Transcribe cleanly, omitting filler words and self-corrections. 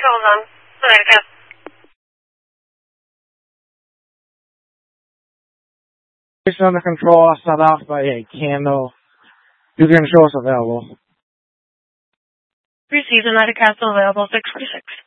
controls on. Connecticut. Station under control. I'll start off by a candle. You can show us available. Received United Castle available 646.